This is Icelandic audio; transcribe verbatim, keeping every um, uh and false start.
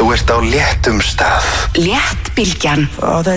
Þú ert á léttum stað. Léttbylgjan. All the